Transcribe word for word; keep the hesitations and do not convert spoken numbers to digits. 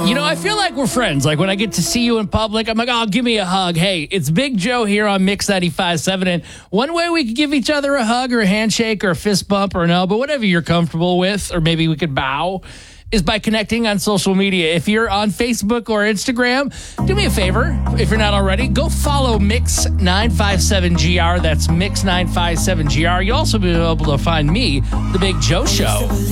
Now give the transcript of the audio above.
You know, I feel like we're friends. Like when I get to see you in public, I'm like, oh, give me a hug. Hey, it's Big Joe here on Mix ninety-five point seven. And one way we could give each other a hug or a handshake or a fist bump or an elbow, whatever you're comfortable with, or maybe we could bow, is by connecting on social media. If you're on Facebook or Instagram, do me a favor, if you're not already, go follow Mix nine five seven G R. That's Mix nine five seven G R. You'll also be able to find me, The Big Joe Show.